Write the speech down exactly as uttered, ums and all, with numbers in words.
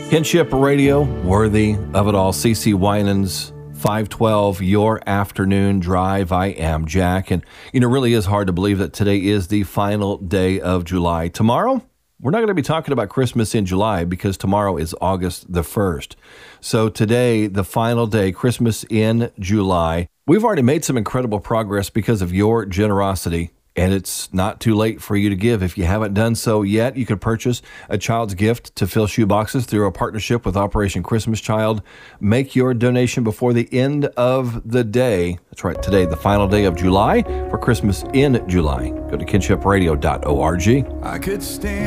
Kinship Radio, worthy of it all. C C Winans, five twelve, Your Afternoon Drive. I am Jack. And, you know, it really is hard to believe that today is the final day of July. Tomorrow, we're not going to be talking about Christmas in July because tomorrow is August the first. So today, the final day, Christmas in July. We've already made some incredible progress because of your generosity. And it's not too late for you to give. If you haven't done so yet, you can purchase a child's gift to fill shoeboxes through a partnership with Operation Christmas Child. Make your donation before the end of the day. That's right, today, the final day of July for Christmas in July. Go to kinship radio dot org. I could stand